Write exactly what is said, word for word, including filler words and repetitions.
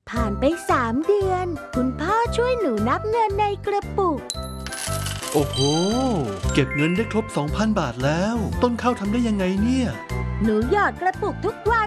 ผ่านไปสามเดือน คุณพ่อช่วยหนูนับเงินในกระปุกโอ้โห เก็บเงินได้ครบ สองพัน บาทแล้ว ต้นข้าวทำได้ยังไงเนี่ยหนูหยอดกระปุกทุกวัน